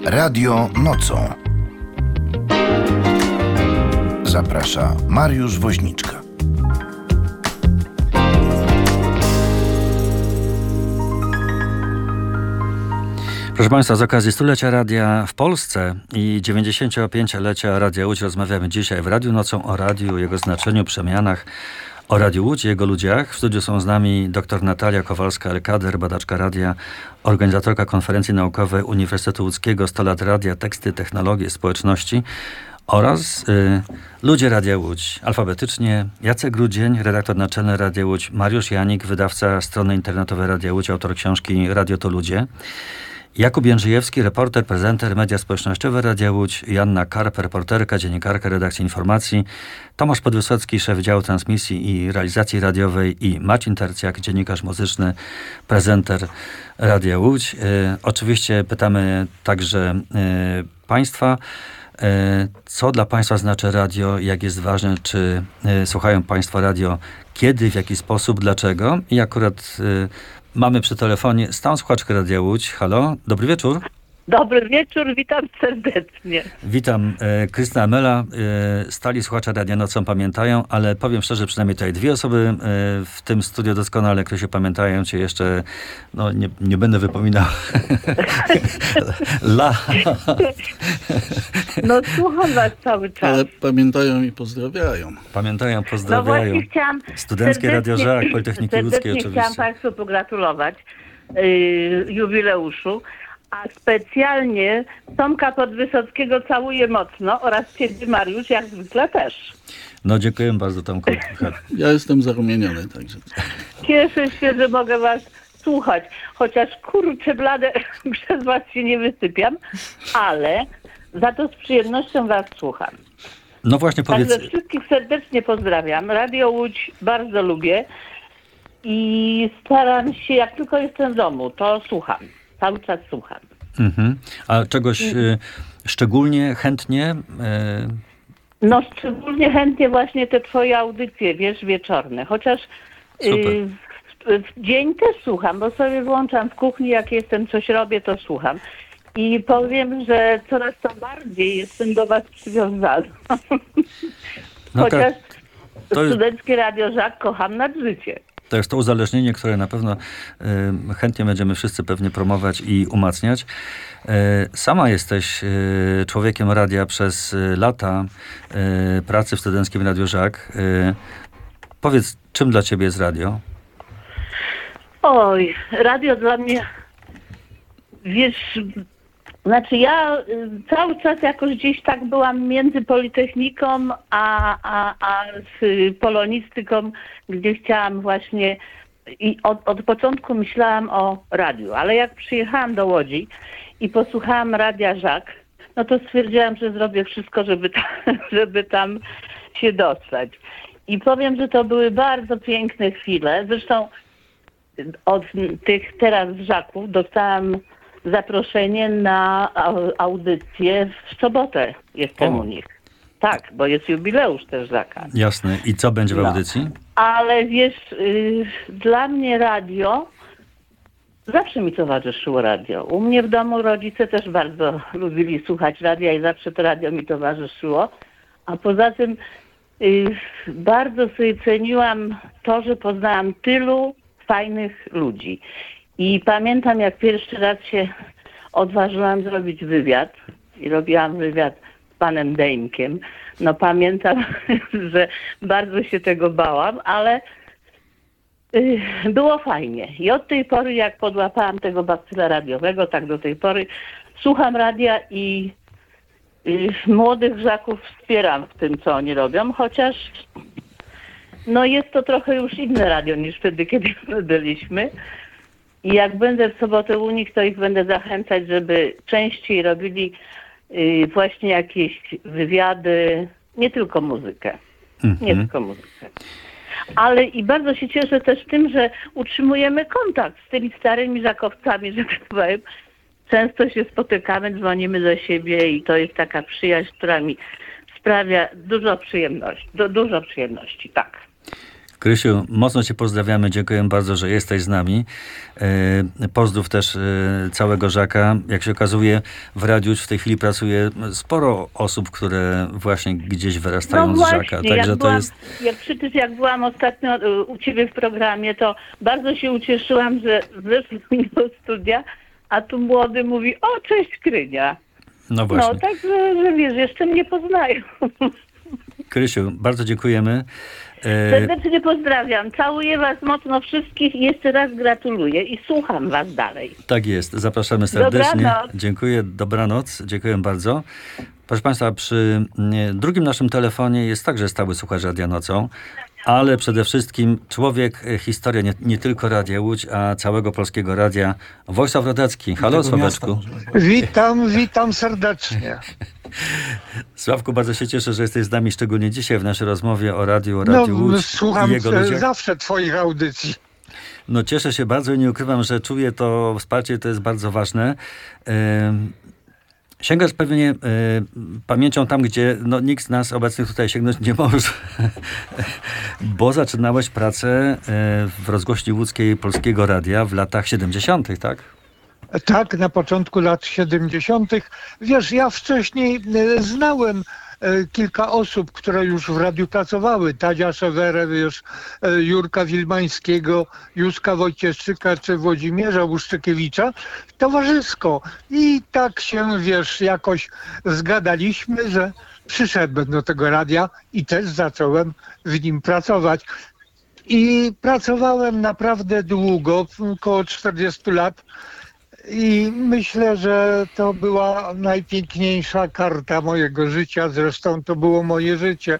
Radio nocą. Zaprasza Mariusz Woźniczka. Proszę Państwa, z okazji stulecia radia w Polsce i 95-lecia Radia Łódź rozmawiamy dzisiaj w Radiu Nocą o radiu, jego znaczeniu, przemianach, o Radiu Łódź i jego ludziach. W studiu są z nami dr Natalia Kowalska-Elkader, badaczka radia, organizatorka konferencji naukowej Uniwersytetu Łódzkiego 100 lat radia, teksty, technologie, społeczności oraz ludzie Radia Łódź. Alfabetycznie Jacek Grudzień, redaktor naczelny Radia Łódź, Mariusz Janik, wydawca strony internetowej Radia Łódź, autor książki Radio to ludzie, Jakub Jędrzejewski, reporter, prezenter, media społecznościowe Radia Łódź, Joanna Karp, reporterka, dziennikarka redakcji informacji, Tomasz Podwysocki, szef działu transmisji i realizacji radiowej i Marcin Tercjak, dziennikarz muzyczny, prezenter Radia Łódź. Oczywiście pytamy także Państwa, co dla Państwa znaczy radio, jak jest ważne, czy słuchają Państwo radio, kiedy, w jaki sposób, dlaczego. I akurat mamy przy telefonie stałą słuchaczkę Radia Łódź. Halo, dobry wieczór. Dobry wieczór, witam serdecznie. Witam, Krystyna Mela. Stali słuchacze Radia Nocą pamiętają, ale powiem szczerze, przynajmniej tutaj dwie osoby w tym studiu doskonale, Krysiu, pamiętają cię jeszcze, no nie będę wypominał. No słucham was cały czas. Ale pamiętają i pozdrawiają. Pamiętają, pozdrawiają. No właśnie chciałam Studenckie Radio Żak, Politechniki Łódzkiej oczywiście. Chciałam Państwu pogratulować jubileuszu. A specjalnie Tomka Podwysockiego całuję mocno oraz ciebie, Mariusz, jak zwykle też. No dziękuję bardzo, Tomku. Ja jestem zarumieniony, także. Cieszę się, że mogę was słuchać. Chociaż kurczę blade, przez was się nie wysypiam, ale za to z przyjemnością was słucham. No właśnie powiedz. Także wszystkich serdecznie pozdrawiam. Radio Łódź bardzo lubię i staram się, jak tylko jestem w domu, to słucham. Cały czas słucham. Mhm. A czegoś szczególnie, chętnie? No szczególnie chętnie właśnie te twoje audycje, wiesz, wieczorne. Chociaż w dzień też słucham, bo sobie włączam w kuchni, jak jestem, coś robię, to słucham. I powiem, że coraz to bardziej jestem do was przywiązana. No, chociaż to Studenckie Radio Żak kocham nad życie. To jest to uzależnienie, które na pewno chętnie będziemy wszyscy pewnie promować i umacniać. Sama jesteś człowiekiem radia przez lata pracy w Studenckim Radiu Żak. Powiedz, czym dla ciebie jest radio? Oj, radio dla mnie, wiesz, znaczy ja cały czas jakoś gdzieś tak byłam między Politechniką a z polonistyką, gdzie chciałam właśnie i od początku myślałam o radiu, ale jak przyjechałam do Łodzi i posłuchałam Radia Żak, no to stwierdziłam, że zrobię wszystko, żeby tam się dostać. I powiem, że to były bardzo piękne chwile. Zresztą od tych teraz Żaków dostałam zaproszenie na audycję w sobotę. Jestem u nich. Tak, bo jest jubileusz też Żaka. Jasne. I co będzie w audycji? Ale wiesz, dla mnie radio, zawsze mi towarzyszyło radio. U mnie w domu rodzice też bardzo lubili słuchać radia i zawsze to radio mi towarzyszyło. A poza tym bardzo sobie ceniłam to, że poznałam tylu fajnych ludzi. I pamiętam, jak pierwszy raz się odważyłam zrobić wywiad i robiłam wywiad z panem Dejmkiem. No pamiętam, że bardzo się tego bałam, ale było fajnie. I od tej pory, jak podłapałam tego bakcyla radiowego, tak do tej pory słucham radia i młodych Żaków wspieram w tym, co oni robią, chociaż no jest to trochę już inne radio niż wtedy, kiedy byliśmy. I jak będę w sobotę u nich, to ich będę zachęcać, żeby częściej robili właśnie jakieś wywiady, nie tylko muzykę. Nie tylko muzykę. Ale i bardzo się cieszę też tym, że utrzymujemy kontakt z tymi starymi żakowcami, że tak powiem. Często się spotykamy, dzwonimy do siebie i to jest taka przyjaźń, która mi sprawia dużo przyjemności, tak. Krysiu, mocno cię pozdrawiamy, dziękuję bardzo, że jesteś z nami. Pozdrów też całego Żaka. Jak się okazuje, w Radiu Łódź w tej chwili pracuje sporo osób, które właśnie gdzieś wyrastają No z właśnie, Żaka. Także to jest... jak byłam ostatnio u ciebie w programie, to bardzo się ucieszyłam, że weszłam do studia, a tu młody mówi, o cześć Krynia. No właśnie. No tak, że wiesz, jeszcze mnie poznają. Krysiu, bardzo dziękujemy. Serdecznie pozdrawiam. Całuję was mocno wszystkich i jeszcze raz gratuluję i słucham was dalej. Tak jest, zapraszamy serdecznie. Dobranoc. Dziękuję, dobranoc, dziękuję bardzo. Proszę Państwa, przy drugim naszym telefonie jest także stały słuchacz Radia Nocą, ale przede wszystkim człowiek, historia nie tylko Radia Łódź, a całego Polskiego Radia, Wojsław Rodecki. Halo, Sławeczku. Witam serdecznie. Sławku, bardzo się cieszę, że jesteś z nami, szczególnie dzisiaj w naszej rozmowie o Radiu Łódź i Słucham jego ludziach. zawsze twoich audycji. No cieszę się bardzo i nie ukrywam, że czuję to wsparcie, to jest bardzo ważne. Sięgasz pewnie pamięcią tam, gdzie nikt z nas obecnych tutaj sięgnąć nie może, bo zaczynałeś pracę w rozgłośni łódzkiej Polskiego Radia w latach 70., tak? Tak, na początku lat 70. Wiesz, ja wcześniej znałem kilka osób, które już w radiu pracowały. Tadzia Szewerę, wiesz, Jurka Wilmańskiego, Józka Wojcieszczyka czy Włodzimierza Łuszczykiewicza towarzysko. I tak się, wiesz, jakoś zgadaliśmy, że przyszedłem do tego radia i też zacząłem w nim pracować. I pracowałem naprawdę długo, około 40 lat. I myślę, że to była najpiękniejsza karta mojego życia. Zresztą to było moje życie.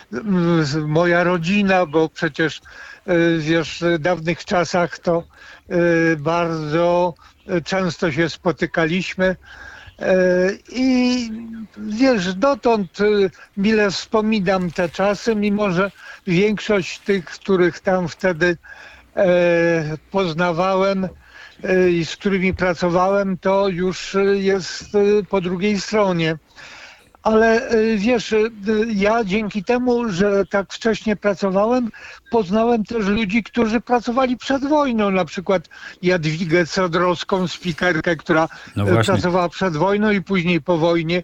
Moja rodzina, bo przecież wiesz, w dawnych czasach to bardzo często się spotykaliśmy. I wiesz, dotąd mile wspominam te czasy, mimo że większość tych, których tam wtedy poznawałem, i z którymi pracowałem, to już jest po drugiej stronie. Ale wiesz, ja dzięki temu, że tak wcześnie pracowałem, poznałem też ludzi, którzy pracowali przed wojną, na przykład Jadwigę Codrowską, spikerkę, która pracowała przed wojną i później po wojnie,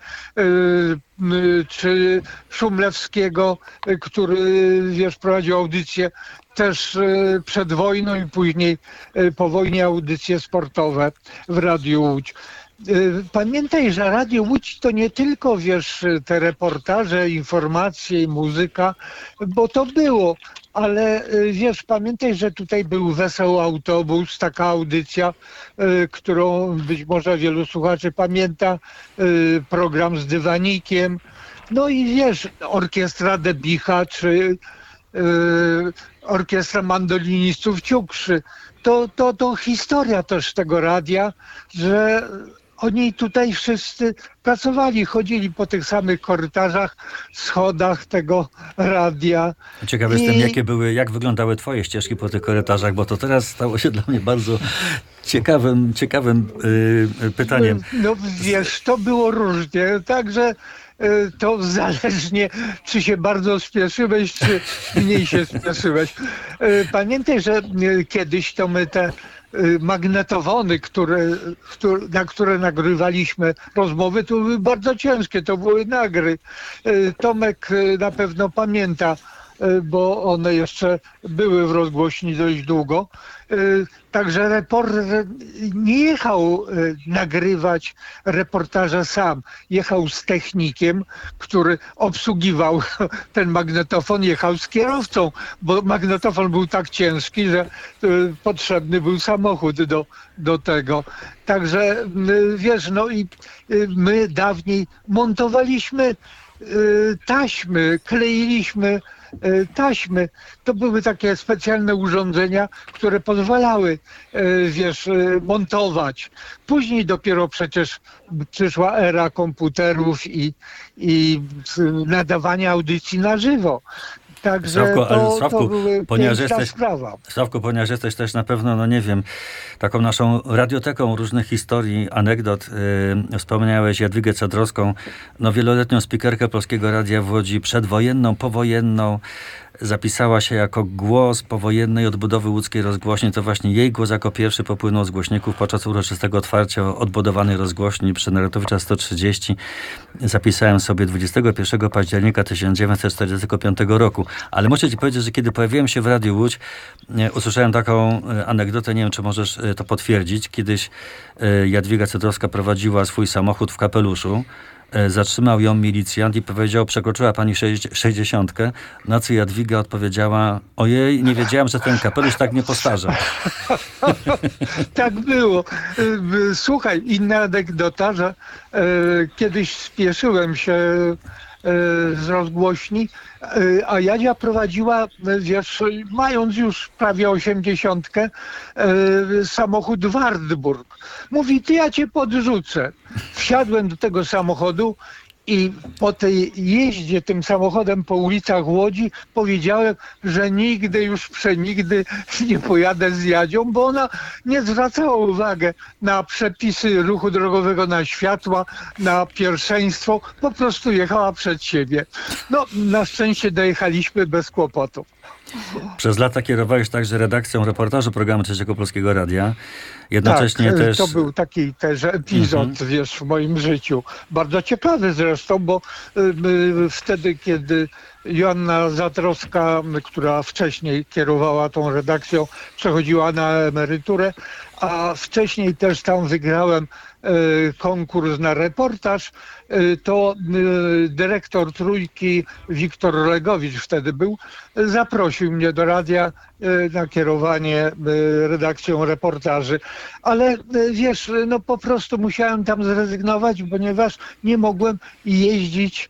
czy Szumlewskiego, który, wiesz, prowadził audycję też przed wojną i później po wojnie audycje sportowe w Radiu Łódź. Pamiętaj, że Radio Łódź to nie tylko, wiesz, te reportaże, informacje i muzyka, bo to było, ale wiesz, pamiętaj, że tutaj był Wesoły Autobus, taka audycja, którą być może wielu słuchaczy pamięta, program z Dywanikiem, no i wiesz, Orkiestra Debicha, czy Orkiestra Mandolinistów Ciukrzy. To historia też tego radia, że oni tutaj wszyscy pracowali, chodzili po tych samych korytarzach, schodach tego radia. Ciekawy jestem, jak wyglądały twoje ścieżki po tych korytarzach, bo to teraz stało się dla mnie bardzo ciekawym pytaniem. No wiesz, to było różnie, także to zależnie, czy się bardzo spieszyłeś, czy mniej się spieszyłeś. Pamiętaj, że kiedyś to my te magnetofony, na które nagrywaliśmy rozmowy, to były bardzo ciężkie, to były nagry. Tomek na pewno pamięta, bo one jeszcze były w rozgłośni dość długo. Także reporter nie jechał nagrywać reportaża sam. Jechał z technikiem, który obsługiwał ten magnetofon, jechał z kierowcą, bo magnetofon był tak ciężki, że potrzebny był samochód do tego. Także wiesz, no i my dawniej montowaliśmy taśmy, kleiliśmy taśmy. To były takie specjalne urządzenia, które pozwalały, wiesz, montować. Później dopiero przecież przyszła era komputerów i nadawania audycji na żywo. Także Sławku, ponieważ jesteś też na pewno, no nie wiem, taką naszą radioteką różnych historii, anegdot, wspomniałeś Jadwigę Codrowską, no wieloletnią spikerkę Polskiego Radia w Łodzi, przedwojenną, powojenną. zapisała się jako głos powojennej odbudowy łódzkiej rozgłośni. To właśnie jej głos jako pierwszy popłynął z głośników podczas uroczystego otwarcia odbudowanej rozgłośni przy Narutowicza 130. Zapisałem sobie 21 października 1945 roku. Ale muszę ci powiedzieć, że kiedy pojawiłem się w Radiu Łódź, usłyszałem taką anegdotę, nie wiem, czy możesz to potwierdzić. Kiedyś Jadwiga Cydrowska prowadziła swój samochód w kapeluszu. Zatrzymał ją milicjant i powiedział: przekroczyła pani 60. Na co Jadwiga odpowiedziała: ojej, nie wiedziałam, że ten kapelusz tak nie postarza. Tak było. Słuchaj, inna anegdota, że kiedyś spieszyłem się z rozgłośni, a Jadzia prowadziła, wiesz, mając już prawie 80, samochód Wartburg. Mówi: ty, ja cię podrzucę. Wsiadłem do tego samochodu i po tej jeździe tym samochodem po ulicach Łodzi powiedziałem, że nigdy już przenigdy nie pojadę z Jadzią, bo ona nie zwracała uwagi na przepisy ruchu drogowego, na światła, na pierwszeństwo. Po prostu jechała przed siebie. No, na szczęście dojechaliśmy bez kłopotów. Przez lata kierowałeś także redakcją reportażu programu Trzeciego Polskiego Radia. Jednocześnie tak, też... to był taki też epizod, wiesz, w moim życiu. Bardzo ciekawy zresztą, bo wtedy, kiedy Joanna Zatrowska, która wcześniej kierowała tą redakcją, przechodziła na emeryturę, a wcześniej też tam wygrałem konkurs na reportaż, to dyrektor Trójki, Wiktor Legowicz wtedy był, zaprosił mnie do radia na kierowanie redakcją reportaży. Ale wiesz, no po prostu musiałem tam zrezygnować, ponieważ nie mogłem jeździć.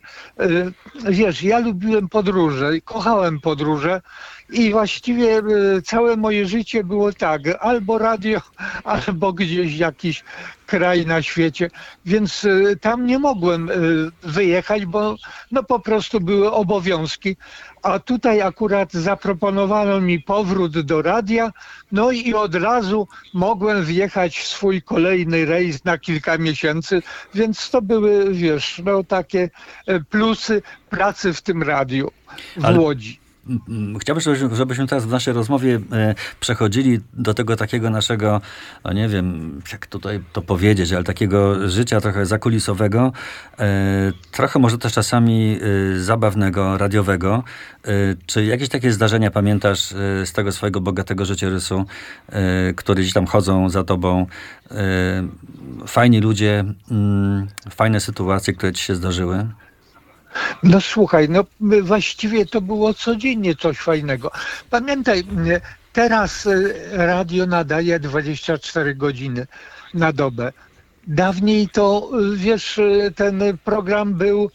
Wiesz, ja lubiłem podróże, kochałem podróże i właściwie całe moje życie było tak, albo radio, albo gdzieś jakiś kraj na świecie, więc tam nie mogłem wyjechać, bo no po prostu były obowiązki, a tutaj akurat zaproponowano mi powrót do radia, no i od razu mogłem wjechać w swój kolejny rejs na kilka miesięcy, więc to były, wiesz, no takie plusy pracy w tym radiu w Łodzi. Chciałbym, żebyśmy teraz w naszej rozmowie przechodzili do tego takiego naszego, no nie wiem, jak tutaj to powiedzieć, ale takiego życia trochę zakulisowego, trochę może też czasami zabawnego, radiowego. Czy jakieś takie zdarzenia pamiętasz z tego swojego bogatego życiorysu, które gdzieś tam chodzą za tobą? Fajni ludzie, fajne sytuacje, które ci się zdarzyły? No słuchaj, no właściwie to było codziennie coś fajnego. Pamiętaj, teraz radio nadaje 24 godziny na dobę. Dawniej to, wiesz, ten program był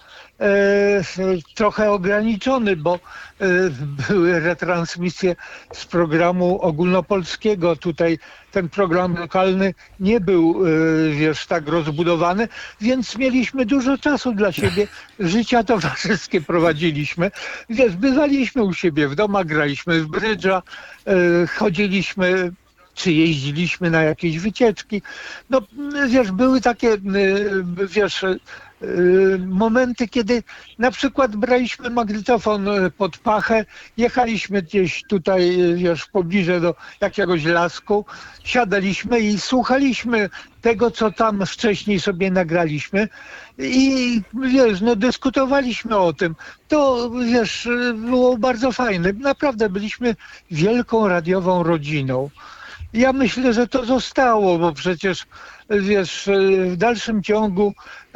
trochę ograniczony, bo były retransmisje z programu ogólnopolskiego. Tutaj ten program lokalny nie był, wiesz, tak rozbudowany, więc mieliśmy dużo czasu dla siebie. Życia towarzyskie prowadziliśmy. Wiesz, bywaliśmy u siebie w domach, graliśmy w brydża, chodziliśmy czy jeździliśmy na jakieś wycieczki. No wiesz, były takie, wiesz, momenty, kiedy na przykład braliśmy magnetofon pod pachę, jechaliśmy gdzieś tutaj, wiesz, w pobliżu do jakiegoś lasku, siadaliśmy i słuchaliśmy tego, co tam wcześniej sobie nagraliśmy i wiesz, no dyskutowaliśmy o tym. To, wiesz, było bardzo fajne. Naprawdę byliśmy wielką radiową rodziną. Ja myślę, że to zostało, bo przecież, wiesz, w dalszym ciągu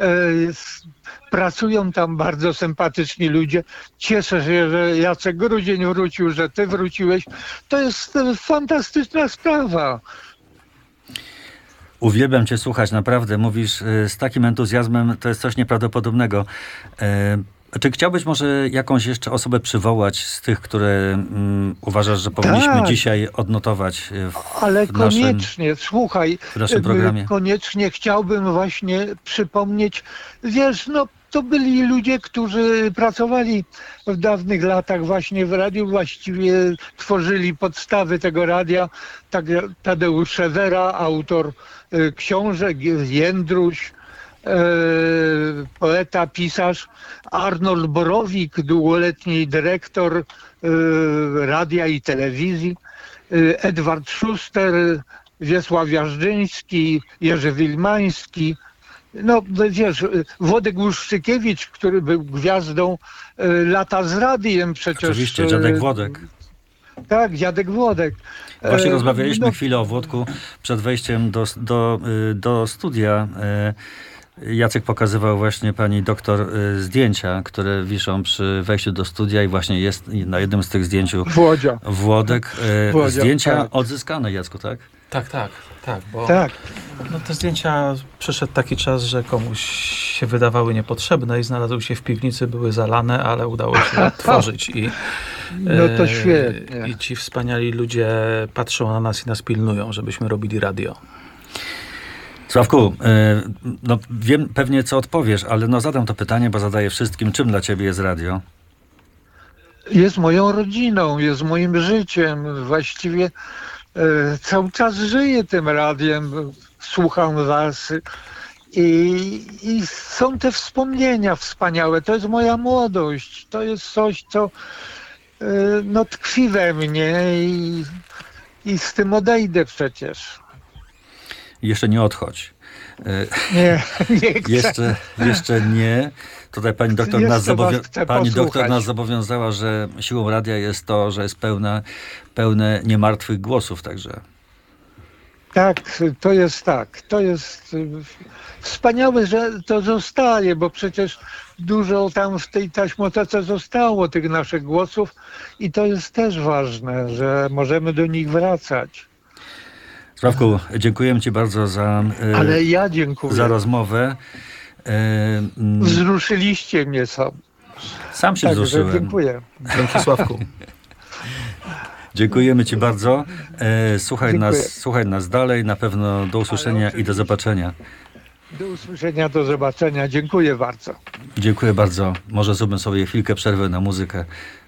pracują tam bardzo sympatyczni ludzie. Cieszę się, że Jacek Grudzień wrócił, że ty wróciłeś. To jest fantastyczna sprawa. Uwielbiam cię słuchać, naprawdę. Mówisz z takim entuzjazmem, to jest coś nieprawdopodobnego. Czy chciałbyś może jakąś jeszcze osobę przywołać z tych, które uważasz, że powinniśmy dzisiaj odnotować koniecznie, słuchaj, w naszym programie? Koniecznie chciałbym właśnie przypomnieć, wiesz, no to byli ludzie, którzy pracowali w dawnych latach właśnie w radiu, właściwie tworzyli podstawy tego radia. Tak, Tadeusz Szewera, autor książek, Jędruś, poeta, pisarz Arnold Borowik, długoletni dyrektor radia i telewizji, Edward Schuster, Wiesław Jażdżyński, Jerzy Wilmański. No wiesz, Włodek Łuszczykiewicz, który był gwiazdą Lata z radiem przecież. Oczywiście, dziadek Włodek. Tak, dziadek Włodek. Właśnie rozmawialiśmy no, chwilę o Włodku przed wejściem do studia. Jacek pokazywał właśnie pani doktor zdjęcia, które wiszą przy wejściu do studia i właśnie jest na jednym z tych zdjęć Włodzia. Włodek. Włodzia, Zdjęcia tak. odzyskane, Jacku, tak? Tak, bo Tak. no, te zdjęcia przyszedł taki czas, że komuś się wydawały niepotrzebne i znalazły się w piwnicy, były zalane, ale udało się odtworzyć i No to świetnie. i ci wspaniali ludzie patrzą na nas i nas pilnują, żebyśmy robili radio. Sławku, no wiem pewnie co odpowiesz, ale no zadam to pytanie, bo zadaję wszystkim. Czym dla ciebie jest radio? Jest moją rodziną, jest moim życiem. Właściwie cały czas żyję tym radiem, słucham was i są te wspomnienia wspaniałe. To jest moja młodość. To jest coś, co no, tkwi we mnie i z tym odejdę przecież. Jeszcze nie odchodź. Nie chcę. Jeszcze nie. Tutaj pani doktor, Jeszcze was chcę pani doktor posłuchać. nas zobowiązała, że siłą radia jest to, że jest pełne niemartwych głosów, także. Tak, to jest tak. To jest wspaniałe, że to zostaje, bo przecież dużo tam w tej taśmotece zostało tych naszych głosów i to jest też ważne, że możemy do nich wracać. Sławku, dziękujemy ci bardzo Ale ja dziękuję. za rozmowę. Wzruszyliście mnie sam. Sam się Także wzruszyłem. dziękuję. Dzięki, Sławku. Dziękujemy ci bardzo. Dziękuję. Słuchaj nas dalej. Na pewno do usłyszenia i do zobaczenia. Do usłyszenia, do zobaczenia. Dziękuję bardzo. Dziękuję bardzo. Może zróbmy sobie chwilkę przerwy na muzykę.